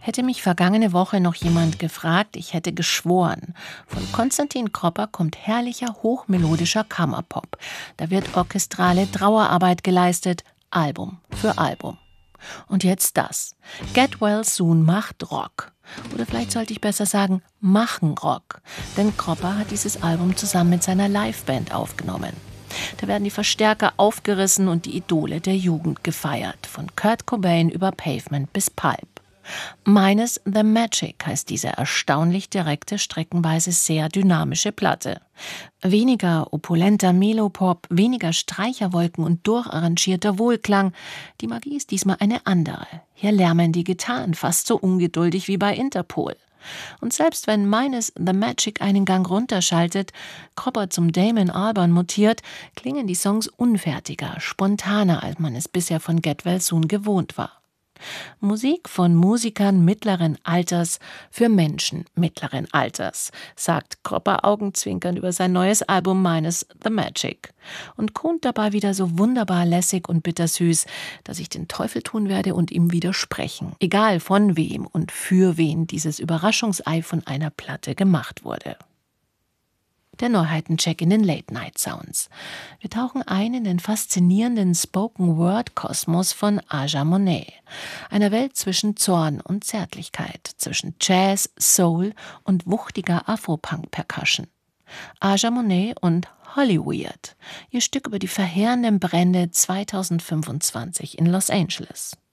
Hätte mich vergangene Woche noch jemand gefragt, ich hätte geschworen. Von Konstantin Kropper kommt herrlicher, hochmelodischer Kammerpop. Da wird orchestrale Trauerarbeit geleistet, Album für Album. Und jetzt das. Get Well Soon macht Rock. Oder vielleicht sollte ich besser sagen, machen Rock. Denn Kropper hat dieses Album zusammen mit seiner Liveband aufgenommen. Da werden die Verstärker aufgerissen und die Idole der Jugend gefeiert. Von Kurt Cobain über Pavement bis Pulp. Meines The Magic heißt diese erstaunlich direkte, streckenweise sehr dynamische Platte. Weniger opulenter Melopop, weniger Streicherwolken und durcharrangierter Wohlklang. Die Magie ist diesmal eine andere. Hier lärmen die Gitarren fast so ungeduldig wie bei Interpol. Und selbst wenn Meines The Magic einen Gang runterschaltet, Kropper zum Damon Albarn mutiert, klingen die Songs unfertiger, spontaner, als man es bisher von Get Well Soon gewohnt war. Musik von Musikern mittleren Alters für Menschen mittleren Alters, sagt Kropper augenzwinkernd über sein neues Album Meines The Magic und kont dabei wieder so wunderbar lässig und bittersüß, dass ich den Teufel tun werde und ihm widersprechen, egal von wem und für wen dieses Überraschungsei von einer Platte gemacht wurde. Der Neuheitencheck in den Late-Night-Sounds. Wir tauchen ein in den faszinierenden Spoken-Word-Kosmos von Aja Monet, einer Welt zwischen Zorn und Zärtlichkeit, zwischen Jazz, Soul und wuchtiger Afro-Punk-Percussion. Aja Monet und Hollyweird, ihr Stück über die verheerenden Brände 2025 in Los Angeles.